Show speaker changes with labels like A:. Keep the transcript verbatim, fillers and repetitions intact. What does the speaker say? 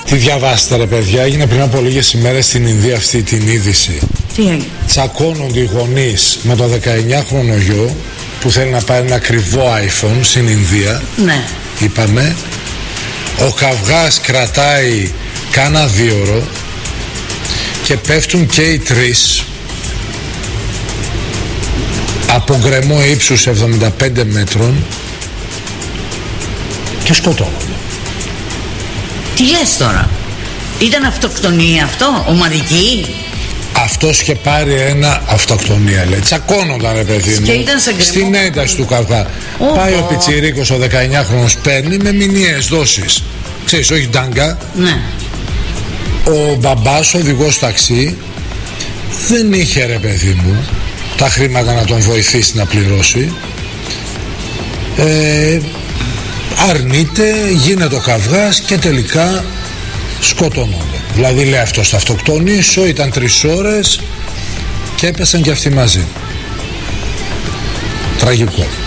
A: Τι διαβάσετε ρε παιδιά, έγινε πριν από λίγες ημέρες στην Ινδία αυτή την είδηση.
B: Τι έγινε?
A: Τσακώνονται οι γονείς με το δεκαεννιάχρονο γιο που θέλει να πάρει ένα ακριβό iPhone στην Ινδία.
B: Ναι.
A: Είπαμε. Ο καυγάς κρατάει κάνα δύο ώρο και πέφτουν και οι τρεις από γκρεμό ύψους εβδομήντα πέντε μέτρων και σκοτώνονται.
B: Τι λες τώρα? Ήταν αυτοκτονία αυτό, ομαδική?
A: Αυτός είχε πάρει ένα αυτοκτονία, λέει. Τσακώνονταν ρε παιδί μου.
B: Και ήταν σε γκρεμό.
A: Στην ένταση του καυγά.
B: Oh,
A: Πάει
B: oh.
A: ο πιτσιρίκος ο δεκαεννιάχρονος, παίρνει με μηνιαίες δόσεις. Ξέρεις, όχι ντάγκα.
B: Ναι.
A: Ο μπαμπάς, ο οδηγός ταξί, δεν είχε ρε παιδί μου τα χρήματα να τον βοηθήσει να πληρώσει. Ε, αρνείται, γίνεται ο καυγάς και τελικά σκοτώνονται. Δηλαδή λέει αυτός θα αυτοκτονήσω, ήταν τρεις ώρες και έπεσαν και αυτοί μαζί. Τραγικό.